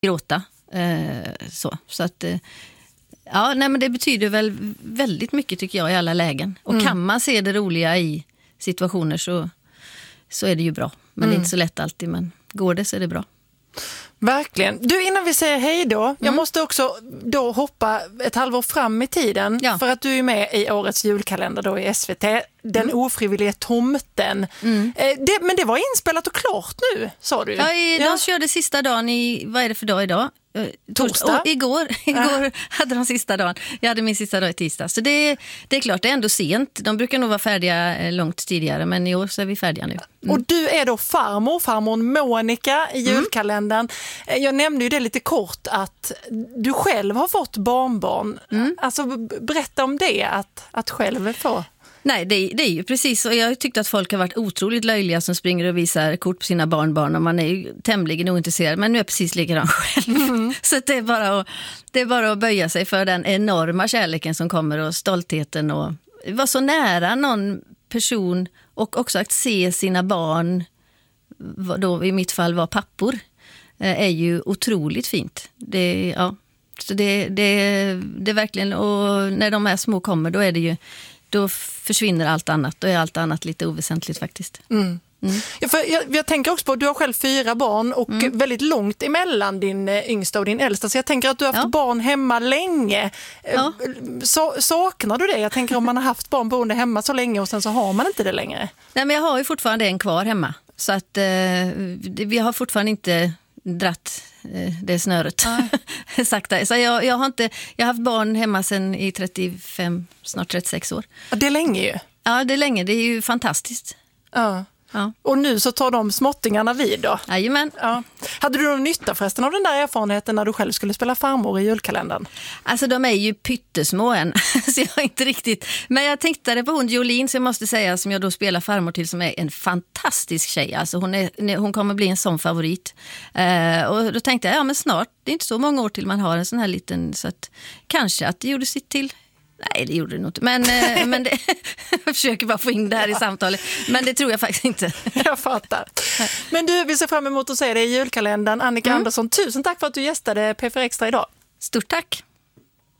gråta. Så att ja, nej, men det betyder väl väldigt mycket tycker jag i alla lägen. Och kan man se det roliga i situationer så är det ju bra. Men det är inte så lätt alltid, men går det så är det bra. Verkligen. Du, innan vi säger hej då, jag måste också då hoppa ett halvår fram i tiden för att du är med i årets julkalender då i SVT, Den ofrivilliga tomten. Men det var inspelat och klart nu, sa du. Ja, de körde sista dagen i, vad är det för dag idag? Torsdag. Igår hade de sista dagen. Jag hade min sista dag i tisdag. Så det är klart, det är ändå sent. De brukar nog vara färdiga långt tidigare, men i år så är vi färdiga nu. Och du är då farmor Monica i julkalendern. Jag nämnde ju det lite kort att du själv har fått barnbarn. Alltså berätta om det, att själv få. Nej, det är ju precis. Och jag tyckte att folk har varit otroligt löjliga som springer och visar kort på sina barnbarn och man är ju tämligen ointresserad. Men nu är jag precis likadan själv. Så det är bara att böja sig för den enorma kärleken som kommer och stoltheten och vara så nära någon person och också att se sina barn, då i mitt fall var pappor, är ju otroligt fint. Så det är verkligen, och när de är små kommer då är det ju, då försvinner allt annat. Då är allt annat lite oväsentligt faktiskt. Ja, för jag tänker också på att du har själv 4 barn och väldigt långt emellan din yngsta och din äldsta. Så jag tänker att du har haft barn hemma länge. Ja. Saknar du det? Jag tänker om man har haft barn boende hemma så länge och sen så har man inte det längre. Nej, men jag har ju fortfarande en kvar hemma. Så att vi har fortfarande inte dratt det snöret. Sakta. Så jag har haft barn hemma sedan i 35, snart 36 år. Ja, det är länge ju. Ja, det är länge. Det är ju fantastiskt. Ja. Och nu så tar de småttingarna vid då. Jajamän. Ja. Hade du någon nytta förresten av den där erfarenheten när du själv skulle spela farmor i julkalendern? Alltså de är ju pyttesmå än. Så jag har inte riktigt. Men jag tänkte på hon Jolene, så jag måste säga, som jag då spelar farmor till, som är en fantastisk tjej. Alltså hon kommer bli en sån favorit. Och då tänkte jag, men snart, det är inte så många år till man har en sån här liten, så att kanske att det gjorde sitt till. Nej, det gjorde det nog inte. Men det, jag försöker bara få in det här i samtalet. Men det tror jag faktiskt inte. Jag fattar. Men du, vi ser fram emot att se det i julkalendern. Annika Andersson, tusen tack för att du gästade P4 Extra idag. Stort tack.